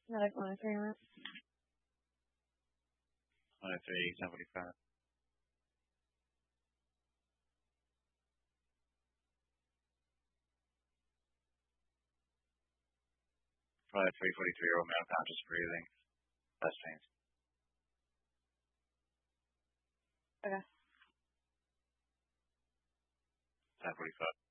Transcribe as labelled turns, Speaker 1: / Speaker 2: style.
Speaker 1: Medical interference.
Speaker 2: 103, 1045. Probably 343-year-old male, conscious breathing, chest pains.
Speaker 1: Okay.
Speaker 2: 1045.